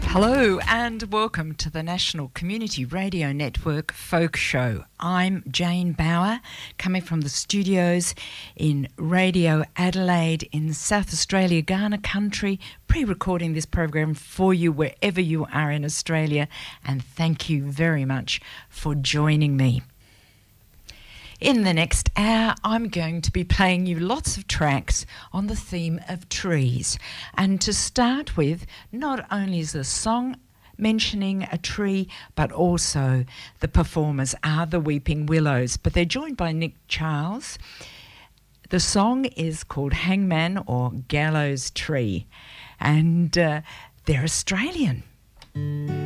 Hello and welcome to the National Community Radio Network Folk Show. I'm Jane Bauer, coming from the studios in Radio Adelaide in South Australia, Kaurna country, pre-recording this program for you wherever you are in Australia, and thank you very much for joining me. In the next hour, I'm going to be playing you lots of tracks on the theme of trees. And to start with, not only is the song mentioning a tree, but also the performers are the Weeping Willows. But they're joined by Nick Charles. The song is called Hangman or Gallows Tree, and they're Australian.